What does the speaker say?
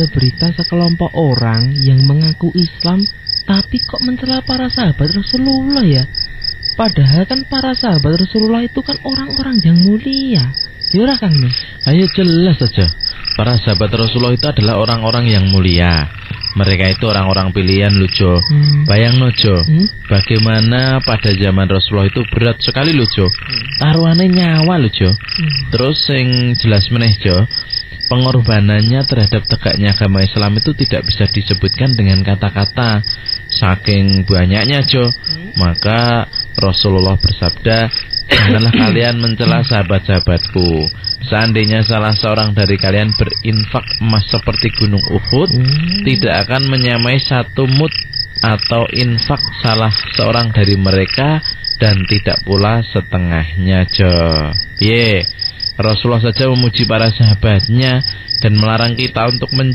Berita sekelompok orang yang mengaku Islam tapi kok mencela para sahabat Rasulullah ya. Padahal kan para sahabat Rasulullah itu kan orang-orang yang mulia. Yura Kang nih. Ayo jelas saja. Para sahabat Rasulullah itu adalah orang-orang yang mulia. Mereka itu orang-orang pilihan Lujo. Bayang Nojo, bagaimana pada zaman Rasulullah itu berat sekali Lujo. Taruhannya nyawa Lujo. Terus yang jelas meneh Jo, pengorbanannya terhadap tegaknya agama Islam itu tidak bisa disebutkan dengan kata-kata. Saking banyaknya Jo, maka Rasulullah bersabda, janganlah kalian mencela sahabat-sahabatku. Seandainya salah seorang dari kalian berinfak emas seperti gunung Uhud, tidak akan menyamai satu mud atau infak salah seorang dari mereka, dan tidak pula setengahnya Jo. Rasulullah saja memuji para sahabatnya dan melarang kita untuk